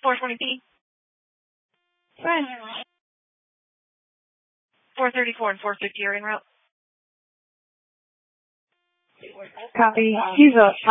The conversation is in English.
420p. Go ahead. 434 and 450 are en route. Copy. He's up.